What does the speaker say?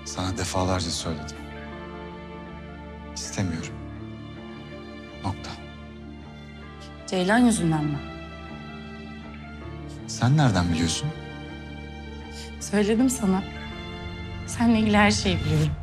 Sana defalarca söyledim. İstemiyorum. Nokta. Ceylan yüzünden mi? Sen nereden biliyorsun? Söyledim sana. Seninle ilgili her şeyi biliyorum.